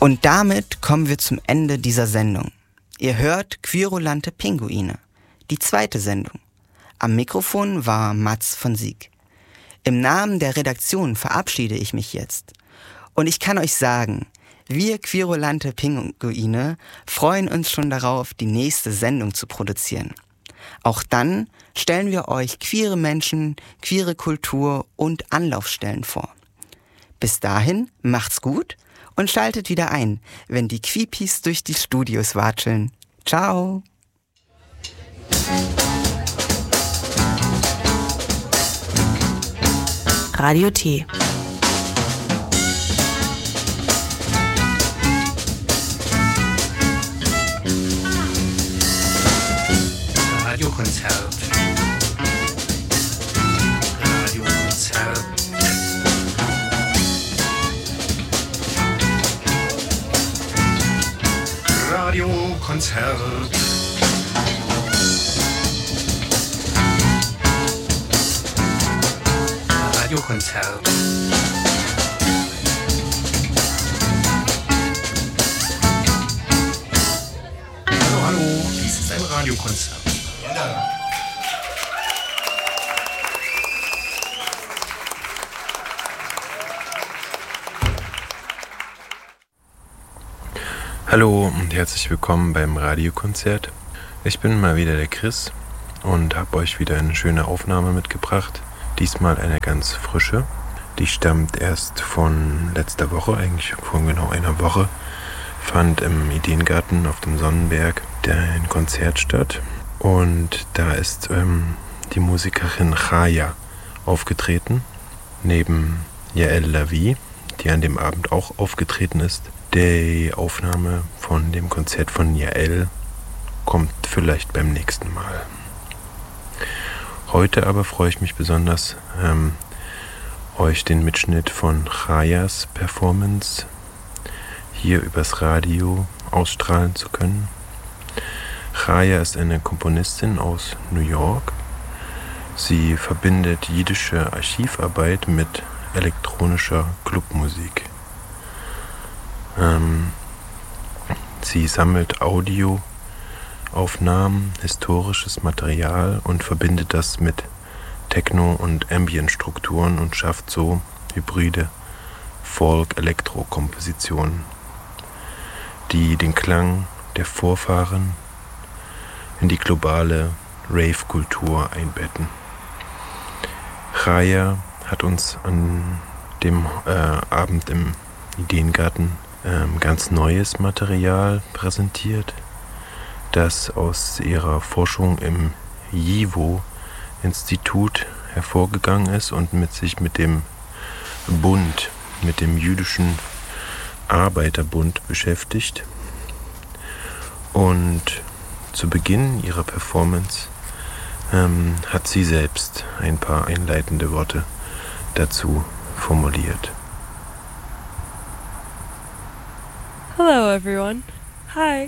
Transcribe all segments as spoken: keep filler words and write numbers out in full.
Und damit kommen wir zum Ende dieser Sendung. Ihr hört Quirulante Pinguine, die zweite Sendung. Am Mikrofon war Mats von Sieg. Im Namen der Redaktion verabschiede ich mich jetzt. Und ich kann euch sagen, wir Quirulante Pinguine freuen uns schon darauf, die nächste Sendung zu produzieren. Auch dann stellen wir euch queere Menschen, queere Kultur und Anlaufstellen vor. Bis dahin, macht's gut und schaltet wieder ein, wenn die Quipis durch die Studios watscheln. Ciao! Radio T. Radiokonzert. Radiokonzert. Radiokonzert. Radiokonzert. Hallo, hallo, dies ist ein Radiokonzert. Ja. Hallo und herzlich willkommen beim Radiokonzert. Ich bin mal wieder der Chris und habe euch wieder eine schöne Aufnahme mitgebracht. Diesmal eine ganz frische. Die stammt erst von letzter Woche, eigentlich von genau einer Woche. Fand im Ideengarten auf dem Sonnenberg ein Konzert statt. Und da ist ähm, die Musikerin Chaya aufgetreten, neben Yael Lavie, die an dem Abend auch aufgetreten ist. Die Aufnahme von dem Konzert von Yael kommt vielleicht beim nächsten Mal. Heute aber freue ich mich besonders, ähm, euch den Mitschnitt von Chayas Performance hier übers Radio ausstrahlen zu können. Chaya ist eine Komponistin aus New York. Sie verbindet jiddische Archivarbeit mit elektronischer Clubmusik. Ähm, sie sammelt Audioaufnahmen, historisches Material und verbindet das mit Techno- und Ambient-Strukturen und schafft so hybride Folk-Elektro-Kompositionen, die den Klang der Vorfahren in die globale Rave-Kultur einbetten. Chaya hat uns an dem äh, Abend im Ideengarten ähm, ganz neues Material präsentiert, das aus ihrer Forschung im YIVO-Institut hervorgegangen ist und mit sich mit dem Bund, mit dem jüdischen Arbeiterbund beschäftigt. Und zu Beginn ihrer Performance ähm, hat sie selbst ein paar einleitende Worte dazu formuliert. Hello everyone. Hi.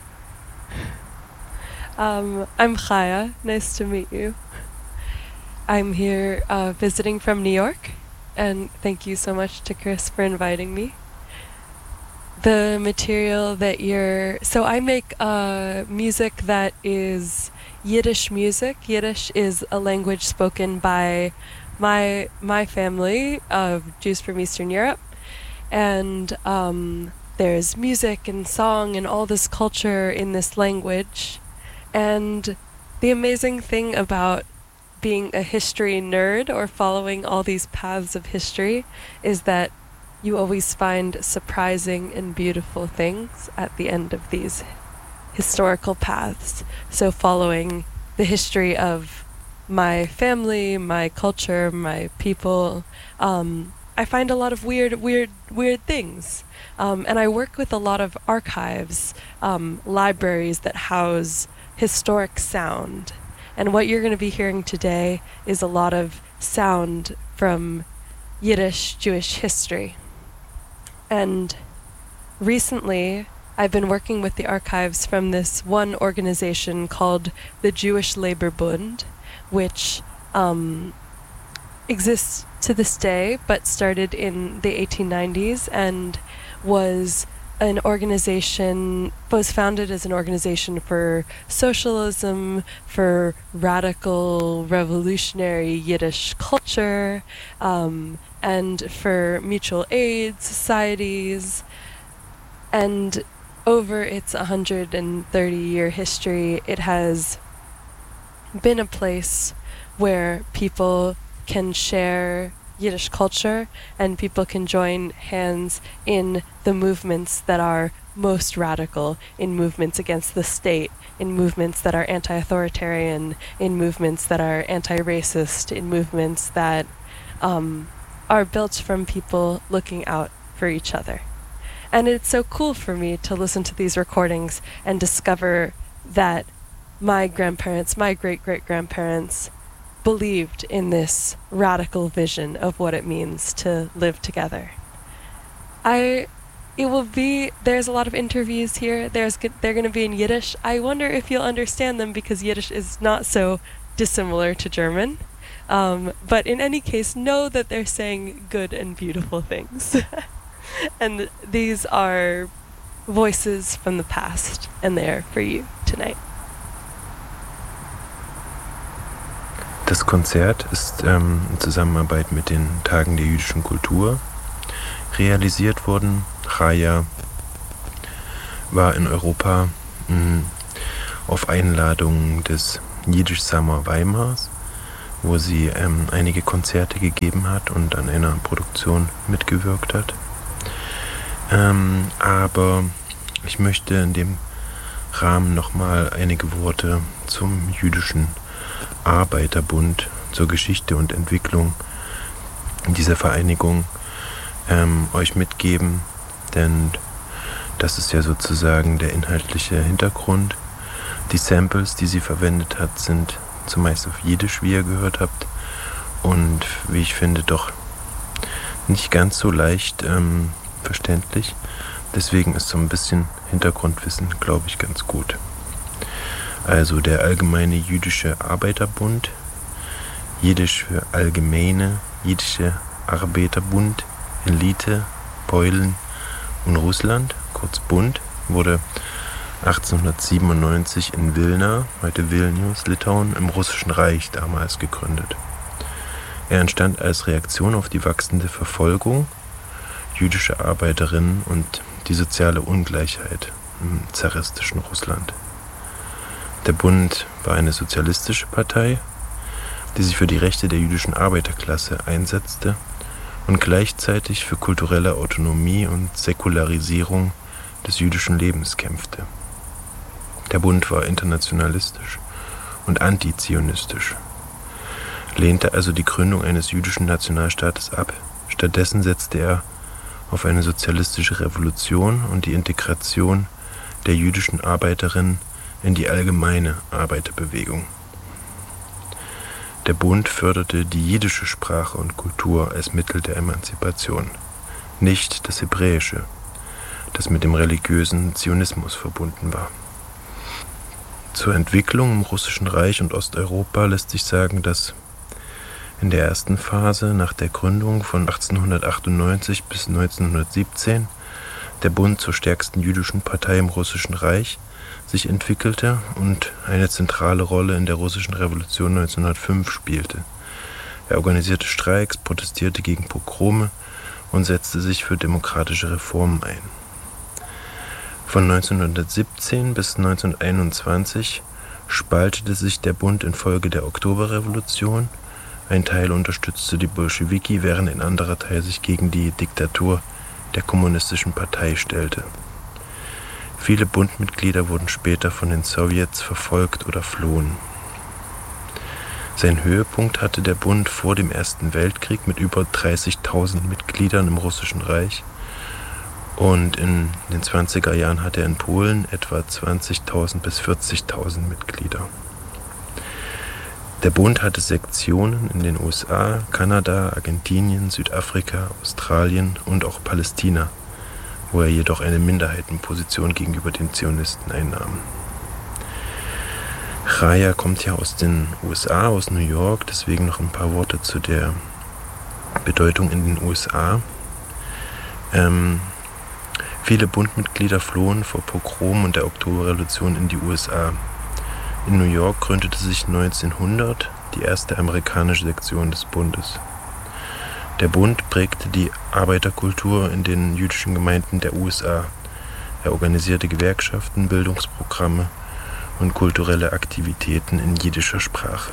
Um, I'm Chaya. Nice to meet you. I'm here uh, visiting from New York, and thank you so much to Chris for inviting me. The material that you're... So I make uh, music that is Yiddish music. Yiddish is a language spoken by my my family of Jews from Eastern Europe. And um, there's music and song and all this culture in this language. And the amazing thing about being a history nerd or following all these paths of history is that you always find surprising and beautiful things at the end of these historical paths. So following the history of my family, my culture, my people, um, I find a lot of weird, weird, weird things. Um, and I work with a lot of archives, um, libraries that house historic sound. And what you're going to be hearing today is a lot of sound from Yiddish Jewish history. And recently, I've been working with the archives from this one organization called the Jewish Labor Bund, which um, exists to this day, but started in the eighteen nineties and was an organization, was founded as an organization for socialism, for radical revolutionary Yiddish culture, um, and for mutual aid societies. And over its one hundred thirty year history, it has been a place where people can share Yiddish culture and people can join hands in the movements that are most radical, in movements against the state, in movements that are anti-authoritarian, in movements that are anti-racist, in movements that um, are built from people looking out for each other. And it's so cool for me to listen to these recordings and discover that my grandparents, my great-great-grandparents, believed in this radical vision of what it means to live together. I, it will be, there's a lot of interviews here, there's they're going to be in Yiddish. I wonder if you'll understand them because Yiddish is not so dissimilar to German. Um, but in any case, know that they're saying good and beautiful things. And these are voices from the past, and they're for you tonight. Das Konzert ist ähm, in Zusammenarbeit mit den Tagen der jüdischen Kultur realisiert worden. Chaya war in Europa mh, auf Einladung des Yiddish Summer Weimars, wo sie ähm, einige Konzerte gegeben hat und an einer Produktion mitgewirkt hat. Ähm, aber ich möchte in dem Rahmen nochmal einige Worte zum jüdischen Arbeiterbund, zur Geschichte und Entwicklung dieser Vereinigung ähm, euch mitgeben, denn das ist ja sozusagen der inhaltliche Hintergrund. Die Samples, die sie verwendet hat, sind zumeist auf Jiddisch, wie ihr gehört habt, und wie ich finde, doch nicht ganz so leicht ähm, verständlich. Deswegen ist so ein bisschen Hintergrundwissen, glaube ich, ganz gut. Also der Allgemeine Jüdische Arbeiterbund, Jiddisch für Allgemeine Jüdische Arbeiterbund in Lite, Beulen und Russland, kurz Bund, wurde achtzehnhundertsiebenundneunzig in Wilna, heute Vilnius, Litauen, im Russischen Reich damals gegründet. Er entstand als Reaktion auf die wachsende Verfolgung jüdischer Arbeiterinnen und die soziale Ungleichheit im zaristischen Russland. Der Bund war eine sozialistische Partei, die sich für die Rechte der jüdischen Arbeiterklasse einsetzte und gleichzeitig für kulturelle Autonomie und Säkularisierung des jüdischen Lebens kämpfte. Der Bund war internationalistisch und antizionistisch, lehnte also die Gründung eines jüdischen Nationalstaates ab. Stattdessen setzte er auf eine sozialistische Revolution und die Integration der jüdischen Arbeiterinnen in die allgemeine Arbeiterbewegung. Der Bund förderte die jiddische Sprache und Kultur als Mittel der Emanzipation, nicht das Hebräische, das mit dem religiösen Zionismus verbunden war. Zur Entwicklung im Russischen Reich und Osteuropa lässt sich sagen, dass in der ersten Phase nach der Gründung von achtzehnhundertachtundneunzig bis neunzehnhundertsiebzehn der Bund zur stärksten jüdischen Partei im Russischen Reich sich entwickelte und eine zentrale Rolle in der russischen Revolution neunzehnhundertfünf spielte. Er organisierte Streiks, protestierte gegen Pogrome und setzte sich für demokratische Reformen ein. Von neunzehnhundertsiebzehn bis neunzehnhunderteinundzwanzig spaltete sich der Bund infolge der Oktoberrevolution. Ein Teil unterstützte die Bolschewiki, während ein anderer Teil sich gegen die Diktatur der kommunistischen Partei stellte. Viele Bundmitglieder wurden später von den Sowjets verfolgt oder flohen. Seinen Höhepunkt hatte der Bund vor dem Ersten Weltkrieg mit über dreißigtausend Mitgliedern im Russischen Reich, und in den zwanziger Jahren hatte er in Polen etwa zwanzigtausend bis vierzigtausend Mitglieder. Der Bund hatte Sektionen in den U S A, Kanada, Argentinien, Südafrika, Australien und auch Palästina, wo er jedoch eine Minderheitenposition gegenüber den Zionisten einnahm. Chaya kommt ja aus den U S A, aus New York, deswegen noch ein paar Worte zu der Bedeutung in den U S A. Ähm, Viele Bundmitglieder flohen vor Pogrom und der Oktoberrevolution in die U S A. In New York gründete sich neunzehnhundert die erste amerikanische Sektion des Bundes. Der Bund prägte die Arbeiterkultur in den jüdischen Gemeinden der U S A. Er organisierte Gewerkschaften, Bildungsprogramme und kulturelle Aktivitäten in jiddischer Sprache.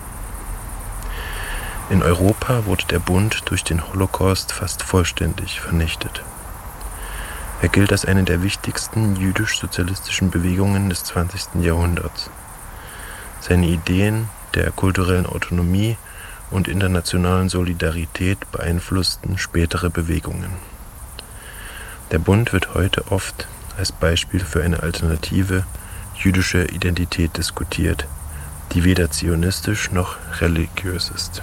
In Europa wurde der Bund durch den Holocaust fast vollständig vernichtet. Er gilt als eine der wichtigsten jüdisch-sozialistischen Bewegungen des zwanzigsten Jahrhunderts. Seine Ideen der kulturellen Autonomie und internationalen Solidarität beeinflussten spätere Bewegungen. Der Bund wird heute oft als Beispiel für eine alternative jüdische Identität diskutiert, die weder zionistisch noch religiös ist.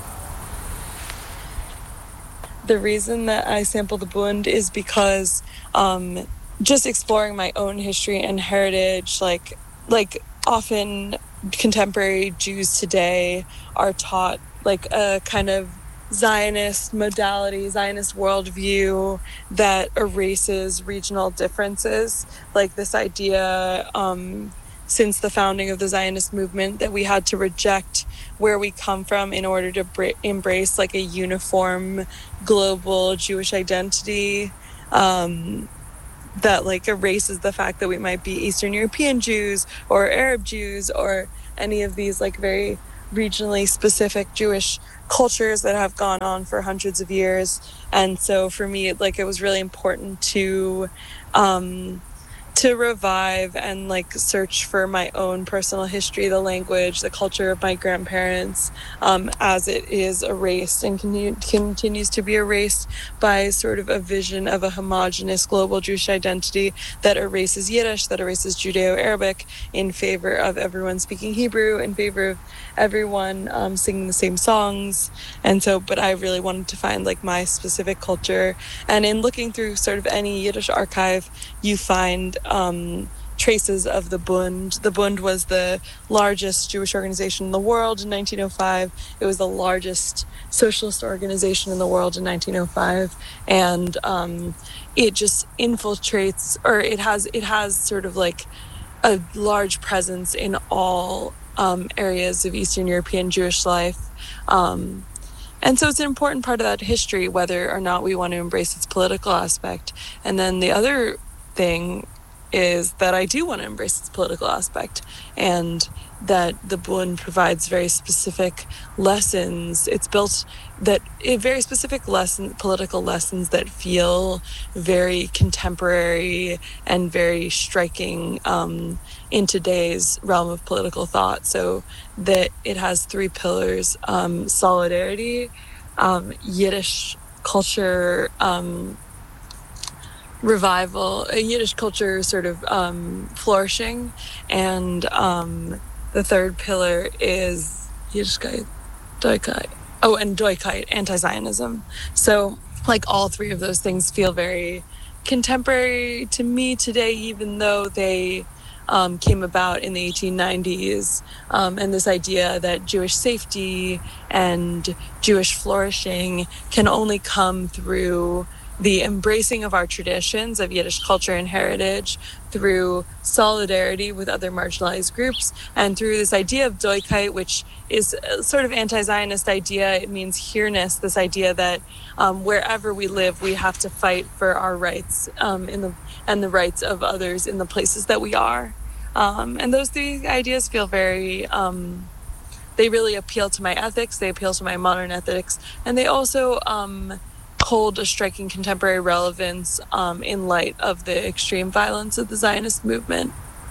The reason that I sample the Bund is because um, just exploring my own history and heritage, like like often contemporary Jews today are taught like a kind of Zionist modality, Zionist worldview that erases regional differences, like this idea um, since the founding of the Zionist movement that we had to reject where we come from in order to br- embrace like a uniform global Jewish identity um, that like erases the fact that we might be Eastern European Jews or Arab Jews or any of these like very regionally specific Jewish cultures that have gone on for hundreds of years. And so for me, like it was really important to um, to revive and like search for my own personal history, the language, the culture of my grandparents, um, as it is erased and continue, continues to be erased by sort of a vision of a homogenous global Jewish identity that erases Yiddish, that erases Judeo-Arabic in favor of everyone speaking Hebrew, in favor of everyone um, singing the same songs. And so, but I really wanted to find like my specific culture. And in looking through sort of any Yiddish archive, you find Um, traces of the Bund. The Bund was the largest Jewish organization in the world in nineteen oh five. It was the largest socialist organization in the world in nineteen oh five, and um, it just infiltrates, or it has it has sort of like a large presence in all um, areas of Eastern European Jewish life. Um, And so it's an important part of that history, whether or not we want to embrace its political aspect. And then the other thing is that I do want to embrace its political aspect, and that the Bund provides very specific lessons. It's built that very specific lesson, political lessons that feel very contemporary and very striking um, in today's realm of political thought. So that it has three pillars: um, solidarity, um, Yiddish culture, um, revival, a Yiddish culture sort of um, flourishing, and um, the third pillar is Yiddishkeit, Doikheit. Oh, and Doikheit, anti-Zionism. So, like all three of those things feel very contemporary to me today, even though they um, came about in the eighteen nineties. Um, and this idea that Jewish safety and Jewish flourishing can only come through the embracing of our traditions of Yiddish culture and heritage, through solidarity with other marginalized groups, and through this idea of Doikheit, which is a sort of anti-Zionist idea. It means here-ness, this idea that um, wherever we live, we have to fight for our rights um, in the and the rights of others in the places that we are. Um, and those three ideas feel very, um, they really appeal to my ethics, they appeal to my modern ethics, and they also um, hold a striking contemporary relevance um, in light of the extreme violence of the Zionist movement.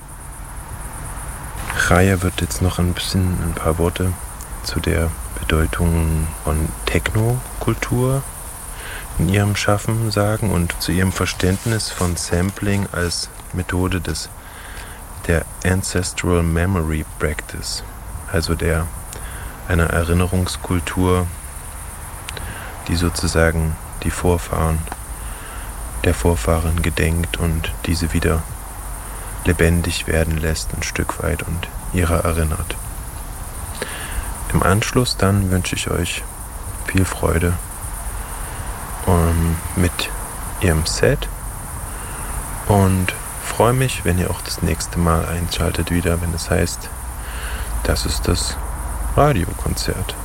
Chaya wird jetzt noch ein bisschen ein paar Worte zu der Bedeutung von Techno-Kultur in ihrem Schaffen sagen und zu ihrem Verständnis von Sampling als Methode des der Ancestral Memory Practice, also der einer Erinnerungskultur, die sozusagen die Vorfahren der Vorfahren gedenkt und diese wieder lebendig werden lässt ein Stück weit und ihrer erinnert. Im Anschluss dann wünsche ich euch viel Freude um, mit ihrem Set Und freue mich, wenn ihr auch das nächste Mal einschaltet wieder, wenn es heißt, das ist das Radiokonzert.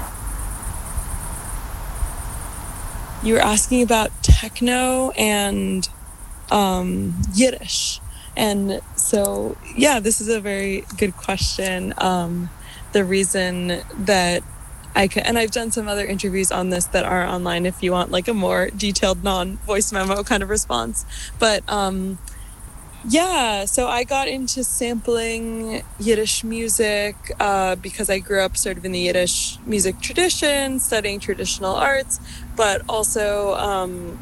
You were asking about techno and um, Yiddish. And so, yeah, this is a very good question. Um, the reason that I can, and I've done some other interviews on this that are online if you want like a more detailed non-voice memo kind of response. But um, yeah, so I got into sampling Yiddish music uh, because I grew up sort of in the Yiddish music tradition, studying traditional arts, but also um,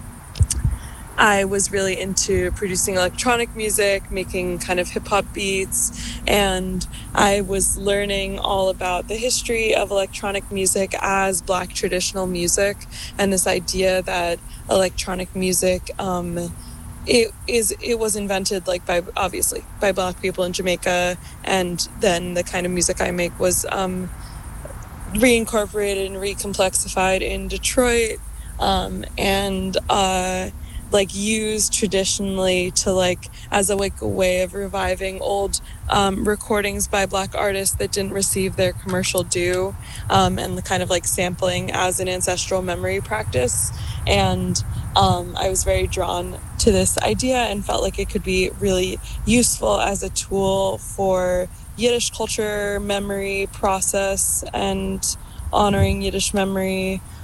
I was really into producing electronic music, making kind of hip-hop beats, and I was learning all about the history of electronic music as Black traditional music, and this idea that electronic music um, it is it was invented like by obviously by Black people in Jamaica, and then the kind of music I make was um, reincorporated and recomplexified in Detroit, um, and uh, like used traditionally to like as a like a way of reviving old um, recordings by Black artists that didn't receive their commercial due, um, and the kind of like sampling as an ancestral memory practice. And um, I was very drawn to this idea and felt like it could be really useful as a tool for Yiddish culture, memory process, and honoring Yiddish memory.